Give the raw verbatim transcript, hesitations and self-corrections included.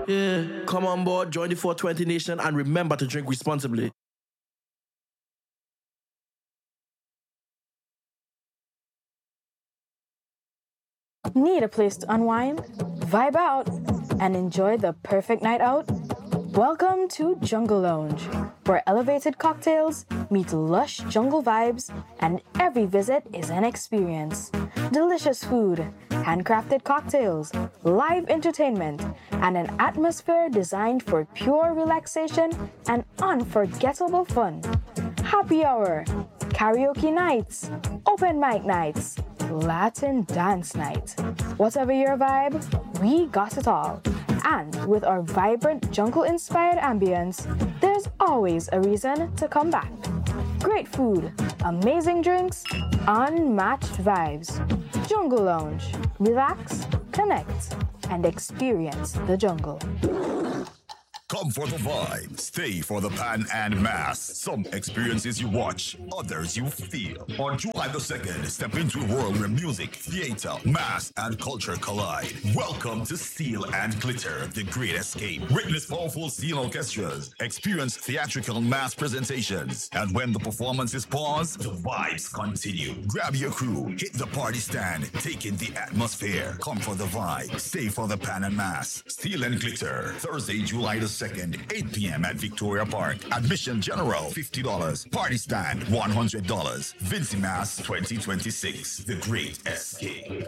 Yeah, come on board, join the four twenty Nation, and remember to drink responsibly. Need a place to unwind, vibe out, and enjoy the perfect night out? Welcome to Jungle Lounge, where elevated cocktails meet lush jungle vibes, and every visit is an experience. Delicious food, handcrafted cocktails, live entertainment, and an atmosphere designed for pure relaxation and unforgettable fun. Happy hour, karaoke nights, open mic nights, Latin dance night. Whatever your vibe, we got it all. And with our vibrant jungle-inspired ambience, there's always a reason to come back. Great food, amazing drinks, unmatched vibes. Jungle Lounge. Relax, connect, and experience the jungle. Come for the vibe, stay for the pan and mass. Some experiences you watch, others you feel. On July the second, step into a world where music, theater, mass, and culture collide. Welcome to Steel and Glitter, the great escape. Witness powerful steel orchestras, experience theatrical mass presentations, and when the performances pause, the vibes continue. Grab your crew, hit the party stand, take in the atmosphere. Come for the vibe, stay for the pan and mass. Steel and Glitter, Thursday, July the second, eight p.m. at Victoria Park. Admission general, fifty dollars. Party stand, one hundred dollars. Vincy Mass twenty twenty-six, the great escape.